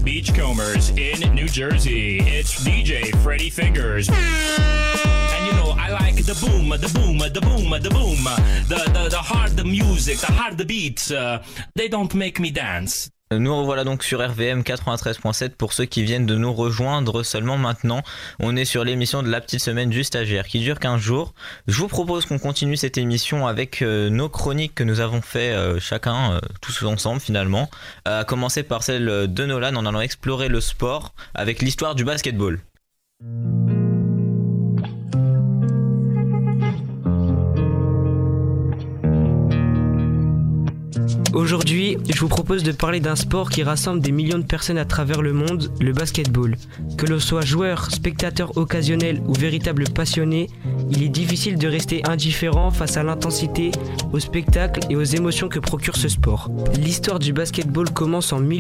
Beachcombers in New Jersey. It's DJ Freddy Fingers. And you know, I like the boom, the boom, the boom, the boom, the hard music, the hard beats. They don't make me dance. Nous revoilà donc sur RVM 93.7 pour ceux qui viennent de nous rejoindre seulement maintenant. On est sur l'émission de la petite semaine du stagiaire qui dure 15 jours. Je vous propose qu'on continue cette émission avec nos chroniques que nous avons fait chacun, tous ensemble finalement. À commencer par celle de Nolan en allant explorer le sport avec l'histoire du basketball. Aujourd'hui, je vous propose de parler d'un sport qui rassemble des millions de personnes à travers le monde, le basketball. Que l'on soit joueur, spectateur occasionnel ou véritable passionné, il est difficile de rester indifférent face à l'intensité, au spectacle et aux émotions que procure ce sport. L'histoire du basketball commence en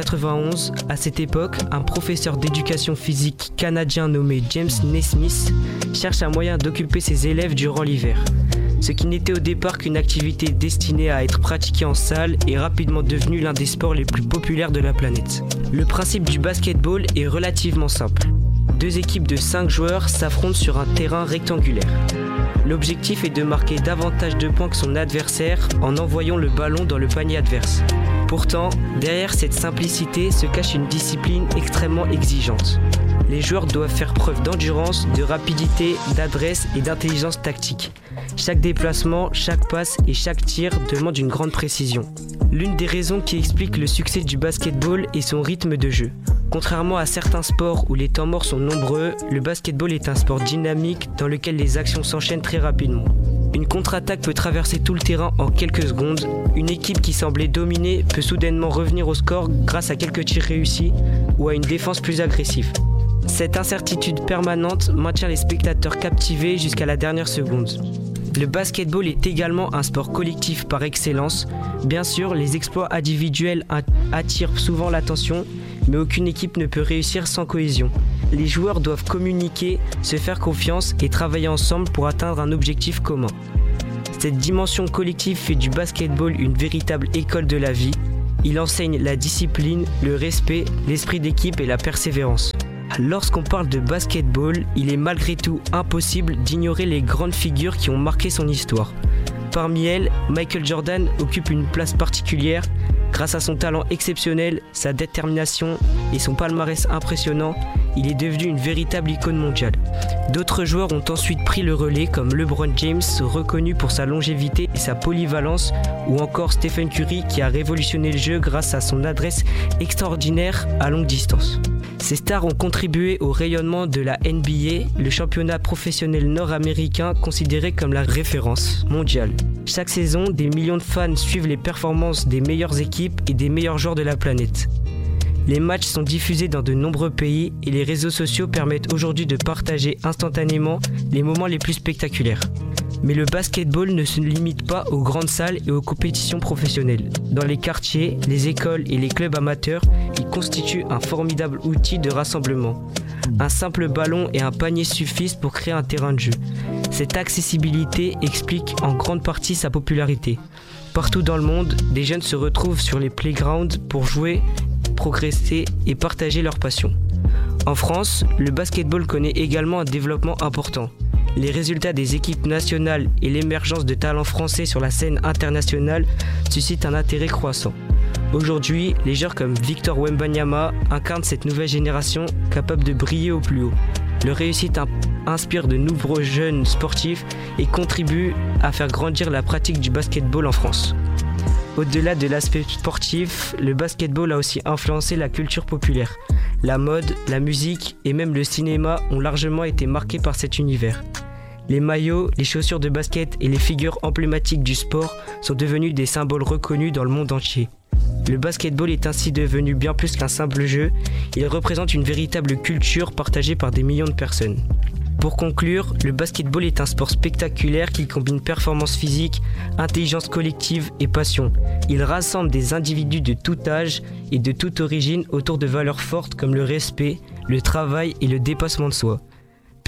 1891. À cette époque, un professeur d'éducation physique canadien nommé James Naismith cherche un moyen d'occuper ses élèves durant l'hiver. Ce qui n'était au départ qu'une activité destinée à être pratiquée en salle est rapidement devenu l'un des sports les plus populaires de la planète. Le principe du basketball est relativement simple. 2 équipes de 5 joueurs s'affrontent sur un terrain rectangulaire. L'objectif est de marquer davantage de points que son adversaire en envoyant le ballon dans le panier adverse. Pourtant, derrière cette simplicité se cache une discipline extrêmement exigeante. Les joueurs doivent faire preuve d'endurance, de rapidité, d'adresse et d'intelligence tactique. Chaque déplacement, chaque passe et chaque tir demandent une grande précision. L'une des raisons qui explique le succès du basketball est son rythme de jeu. Contrairement à certains sports où les temps morts sont nombreux, le basketball est un sport dynamique dans lequel les actions s'enchaînent très rapidement. Une contre-attaque peut traverser tout le terrain en quelques secondes. Une équipe qui semblait dominer peut soudainement revenir au score grâce à quelques tirs réussis ou à une défense plus agressive. Cette incertitude permanente maintient les spectateurs captivés jusqu'à la dernière seconde. Le basketball est également un sport collectif par excellence. Bien sûr, les exploits individuels attirent souvent l'attention, mais aucune équipe ne peut réussir sans cohésion. Les joueurs doivent communiquer, se faire confiance et travailler ensemble pour atteindre un objectif commun. Cette dimension collective fait du basketball une véritable école de la vie. Il enseigne la discipline, le respect, l'esprit d'équipe et la persévérance. Lorsqu'on parle de basketball, il est malgré tout impossible d'ignorer les grandes figures qui ont marqué son histoire. Parmi elles, Michael Jordan occupe une place particulière. Grâce à son talent exceptionnel, sa détermination et son palmarès impressionnant, il est devenu une véritable icône mondiale. D'autres joueurs ont ensuite pris le relais comme LeBron James, reconnu pour sa longévité et sa polyvalence, ou encore Stephen Curry qui a révolutionné le jeu grâce à son adresse extraordinaire à longue distance. Ces stars ont contribué au rayonnement de la NBA, le championnat professionnel nord-américain considéré comme la référence mondiale. Chaque saison, des millions de fans suivent les performances des meilleures équipes et des meilleurs joueurs de la planète. Les matchs sont diffusés dans de nombreux pays et les réseaux sociaux permettent aujourd'hui de partager instantanément les moments les plus spectaculaires. Mais le basketball ne se limite pas aux grandes salles et aux compétitions professionnelles. Dans les quartiers, les écoles et les clubs amateurs, il constitue un formidable outil de rassemblement. Un simple ballon et un panier suffisent pour créer un terrain de jeu. Cette accessibilité explique en grande partie sa popularité. Partout dans le monde, des jeunes se retrouvent sur les playgrounds pour jouer, progresser et partager leur passion. En France, le basketball connaît également un développement important. Les résultats des équipes nationales et l'émergence de talents français sur la scène internationale suscitent un intérêt croissant. Aujourd'hui, les joueurs comme Victor Wembanyama incarnent cette nouvelle génération capable de briller au plus haut. Leur réussite inspire de nombreux jeunes sportifs et contribue à faire grandir la pratique du basketball en France. Au-delà de l'aspect sportif, le basketball a aussi influencé la culture populaire. La mode, la musique et même le cinéma ont largement été marqués par cet univers. Les maillots, les chaussures de basket et les figures emblématiques du sport sont devenus des symboles reconnus dans le monde entier. Le basketball est ainsi devenu bien plus qu'un simple jeu, il représente une véritable culture partagée par des millions de personnes. Pour conclure, le basketball est un sport spectaculaire qui combine performance physique, intelligence collective et passion. Il rassemble des individus de tout âge et de toute origine autour de valeurs fortes comme le respect, le travail et le dépassement de soi.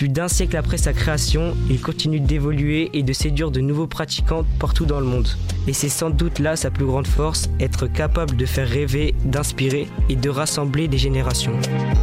Plus d'un siècle après sa création, il continue d'évoluer et de séduire de nouveaux pratiquants partout dans le monde. Et c'est sans doute là sa plus grande force, être capable de faire rêver, d'inspirer et de rassembler des générations.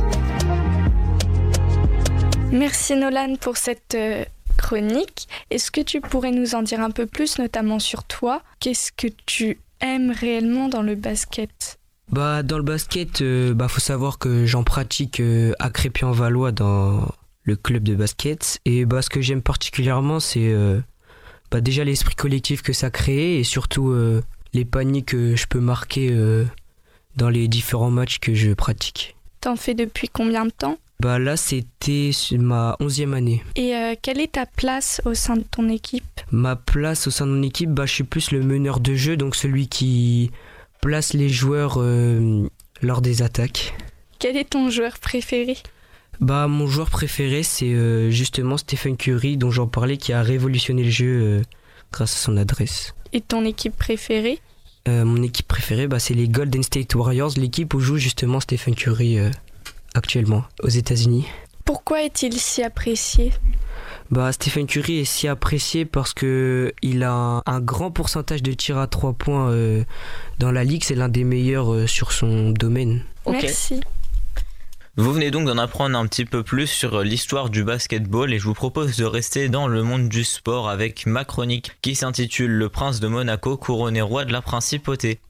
Merci Nolan pour cette chronique. Est-ce que tu pourrais nous en dire un peu plus, notamment sur toi? Qu'est-ce que tu aimes réellement dans le basket? Dans le basket, faut savoir que j'en pratique à Crépy-en-Valois dans le club de basket. Et ce que j'aime particulièrement, c'est déjà l'esprit collectif que ça crée et surtout les paniers que je peux marquer dans les différents matchs que je pratique. T'en fais depuis combien de temps? Là, c'était ma 11e année. Et quelle est ta place au sein de ton équipe? Ma place au sein de mon équipe, je suis plus le meneur de jeu, donc celui qui place les joueurs lors des attaques. Quel est ton joueur préféré? Mon joueur préféré, c'est justement Stephen Curry, dont j'en parlais, qui a révolutionné le jeu grâce à son adresse. Et ton équipe préférée? Mon équipe préférée, c'est les Golden State Warriors, l'équipe où joue justement Stephen Curry actuellement aux États-Unis. Pourquoi est-il si apprécié? Stephen Curry est si apprécié parce que il a un grand pourcentage de tirs à 3 points dans la ligue. C'est l'un des meilleurs sur son domaine. Okay. Merci. Vous venez donc d'en apprendre un petit peu plus sur l'histoire du basketball et je vous propose de rester dans le monde du sport avec ma chronique qui s'intitule Le Prince de Monaco couronné roi de la principauté.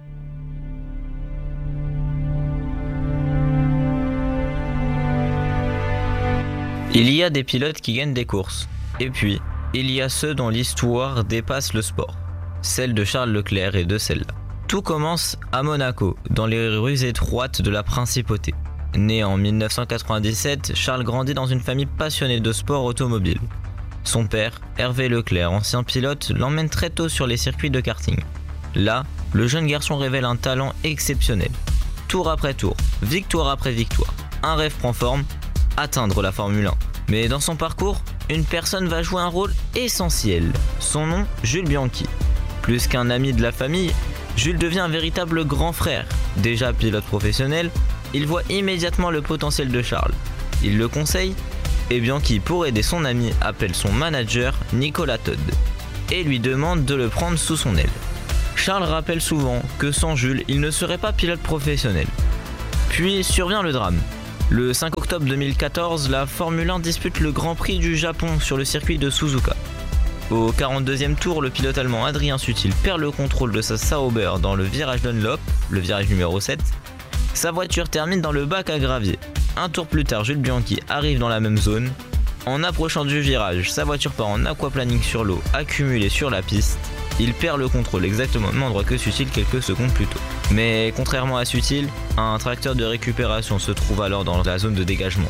Il y a des pilotes qui gagnent des courses, et puis il y a ceux dont l'histoire dépasse le sport, celle de Charles Leclerc et de celle-là. Tout commence à Monaco, dans les rues étroites de la principauté. Né en 1997, Charles grandit dans une famille passionnée de sport automobile. Son père, Hervé Leclerc, ancien pilote, l'emmène très tôt sur les circuits de karting. Là, le jeune garçon révèle un talent exceptionnel. Tour après tour, victoire après victoire, un rêve prend forme, atteindre la Formule 1. Mais dans son parcours, une personne va jouer un rôle essentiel. Son nom, Jules Bianchi. Plus qu'un ami de la famille, Jules devient un véritable grand frère. Déjà pilote professionnel, il voit immédiatement le potentiel de Charles. Il le conseille et Bianchi, pour aider son ami, appelle son manager Nicolas Todd et lui demande de le prendre sous son aile. Charles rappelle souvent que sans Jules, il ne serait pas pilote professionnel. Puis survient le drame. Le 5 octobre 2014, la Formule 1 dispute le Grand Prix du Japon sur le circuit de Suzuka. Au 42e tour, le pilote allemand Adrien Sutil perd le contrôle de sa Sauber dans le virage Dunlop, le virage numéro 7. Sa voiture termine dans le bac à gravier. Un tour plus tard, Jules Bianchi arrive dans la même zone. En approchant du virage, sa voiture part en aquaplaning sur l'eau accumulée sur la piste. Il perd le contrôle exactement au même endroit que Sutil quelques secondes plus tôt. Mais contrairement à Sutil, un tracteur de récupération se trouve alors dans la zone de dégagement.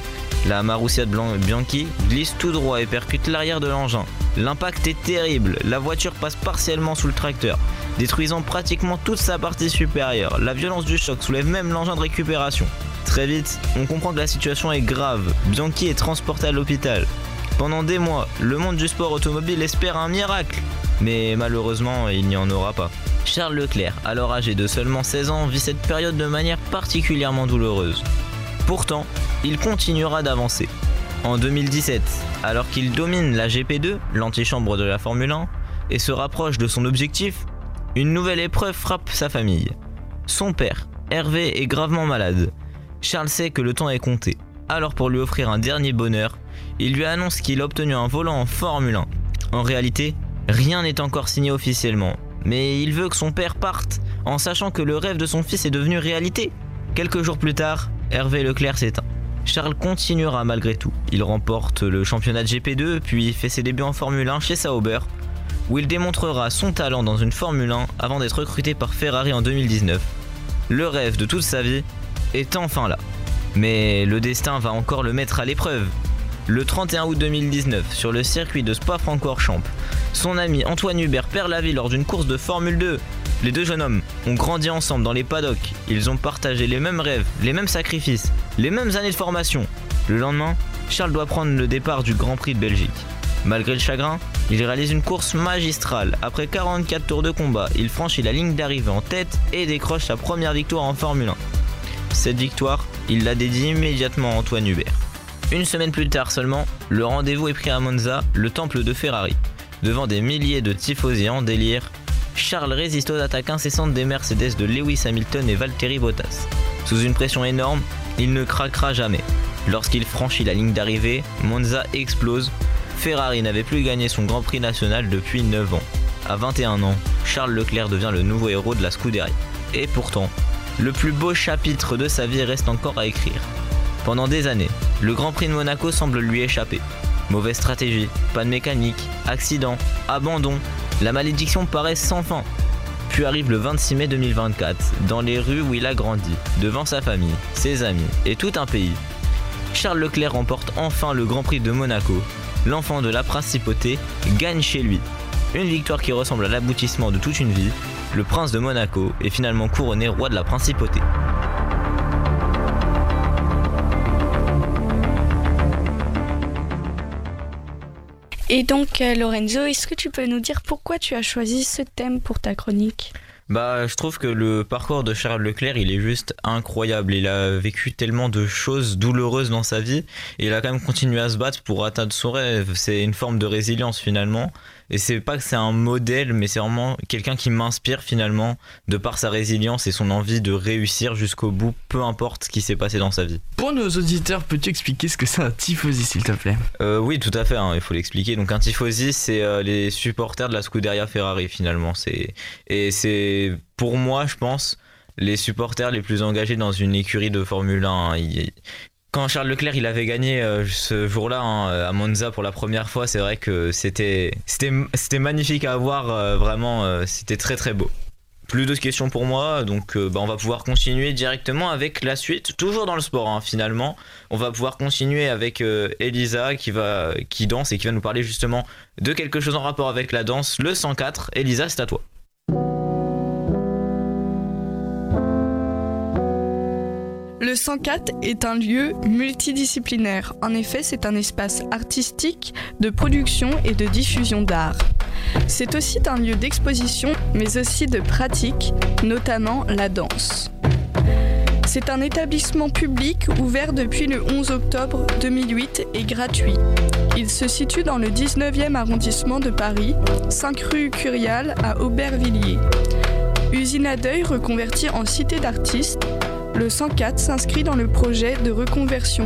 La Marussia de Bianchi glisse tout droit et percute l'arrière de l'engin. L'impact est terrible, la voiture passe partiellement sous le tracteur, détruisant pratiquement toute sa partie supérieure. La violence du choc soulève même l'engin de récupération. Très vite, on comprend que la situation est grave. Bianchi est transporté à l'hôpital. Pendant des mois, le monde du sport automobile espère un miracle. Mais malheureusement, il n'y en aura pas. Charles Leclerc, alors âgé de seulement 16 ans, vit cette période de manière particulièrement douloureuse. Pourtant, il continuera d'avancer. En 2017, alors qu'il domine la GP2, l'antichambre de la Formule 1, et se rapproche de son objectif, une nouvelle épreuve frappe sa famille. Son père, Hervé, est gravement malade. Charles sait que le temps est compté. Alors pour lui offrir un dernier bonheur, il lui annonce qu'il a obtenu un volant en Formule 1. En réalité, rien n'est encore signé officiellement, mais il veut que son père parte en sachant que le rêve de son fils est devenu réalité. Quelques jours plus tard, Hervé Leclerc s'éteint. Charles continuera malgré tout. Il remporte le championnat de GP2 puis fait ses débuts en Formule 1 chez Sauber, où il démontrera son talent dans une Formule 1 avant d'être recruté par Ferrari en 2019. Le rêve de toute sa vie est enfin là. Mais le destin va encore le mettre à l'épreuve. Le 31 août 2019, sur le circuit de Spa-Francorchamps, son ami Antoine Hubert perd la vie lors d'une course de Formule 2. Les deux jeunes hommes ont grandi ensemble dans les paddocks. Ils ont partagé les mêmes rêves, les mêmes sacrifices, les mêmes années de formation. Le lendemain, Charles doit prendre le départ du Grand Prix de Belgique. Malgré le chagrin, il réalise une course magistrale. Après 44 tours de combat, il franchit la ligne d'arrivée en tête et décroche sa première victoire en Formule 1. Cette victoire, il la dédie immédiatement à Antoine Hubert. Une semaine plus tard seulement, le rendez-vous est pris à Monza, le temple de Ferrari. Devant des milliers de tifosi en délire, Charles résiste aux attaques incessantes des Mercedes de Lewis Hamilton et Valtteri Bottas. Sous une pression énorme, il ne craquera jamais. Lorsqu'il franchit la ligne d'arrivée, Monza explose. Ferrari n'avait plus gagné son Grand Prix national depuis 9 ans. À 21 ans, Charles Leclerc devient le nouveau héros de la Scuderia. Et pourtant, le plus beau chapitre de sa vie reste encore à écrire. Pendant des années, le Grand Prix de Monaco semble lui échapper. Mauvaise stratégie, panne mécanique, accident, abandon, la malédiction paraît sans fin. Puis arrive le 26 mai 2024, dans les rues où il a grandi, devant sa famille, ses amis et tout un pays. Charles Leclerc remporte enfin le Grand Prix de Monaco. L'enfant de la principauté gagne chez lui. Une victoire qui ressemble à l'aboutissement de toute une vie. Le prince de Monaco est finalement couronné roi de la principauté. Et donc Lorenzo, est-ce que tu peux nous dire pourquoi tu as choisi ce thème pour ta chronique ? Je trouve que le parcours de Charles Leclerc, il est juste incroyable. Il a vécu tellement de choses douloureuses dans sa vie et il a quand même continué à se battre pour atteindre son rêve. C'est une forme de résilience finalement. Et c'est pas que c'est un modèle, mais c'est vraiment quelqu'un qui m'inspire finalement de par sa résilience et son envie de réussir jusqu'au bout, peu importe ce qui s'est passé dans sa vie. Pour nos auditeurs, peux-tu expliquer ce que c'est un tifosi, s'il te plaît ? Oui, tout à fait, il faut l'expliquer. Donc un tifosi, c'est les supporters de la Scuderia Ferrari finalement. Et c'est pour moi, je pense, les supporters les plus engagés dans une écurie de Formule 1. Quand Charles Leclerc il avait gagné ce jour-là à Monza pour la première fois, c'est vrai que c'était magnifique à voir, vraiment, c'était très très beau. Plus d'autres questions pour moi, donc on va pouvoir continuer directement avec la suite, toujours dans le sport finalement. On va pouvoir continuer avec Elisa qui danse et qui va nous parler justement de quelque chose en rapport avec la danse, le 104. Elisa, c'est à toi. Le 104 est un lieu multidisciplinaire. En effet, c'est un espace artistique, de production et de diffusion d'art. C'est aussi un lieu d'exposition, mais aussi de pratique, notamment la danse. C'est un établissement public ouvert depuis le 11 octobre 2008 et gratuit. Il se situe dans le 19e arrondissement de Paris, 5 rue Curial à Aubervilliers. Usine à deuil reconvertie en cité d'artistes, le 104 s'inscrit dans le projet de reconversion